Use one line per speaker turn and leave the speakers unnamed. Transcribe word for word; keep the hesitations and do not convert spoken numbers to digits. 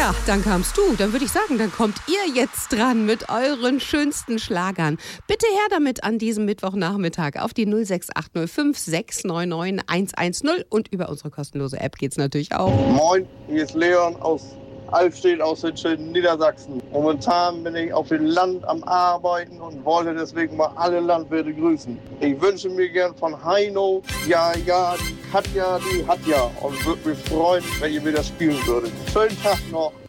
Ja, dann kamst du. Dann würde ich sagen, dann kommt ihr jetzt dran mit euren schönsten Schlagern. Bitte her damit an diesem Mittwochnachmittag auf die null sechs acht null fünf sechs neun neun eins eins null und über unsere kostenlose App geht's natürlich auch.
Moin, hier ist Leon aus Alfstedt aus den schönen Niedersachsen. Momentan bin ich auf dem Land am Arbeiten und wollte deswegen mal alle Landwirte grüßen. Ich wünsche mir gern von Heino, ja, ja, die Katja, die hat ja und würde mich freuen, wenn ihr mir das spielen würdet. Schönen Tag noch.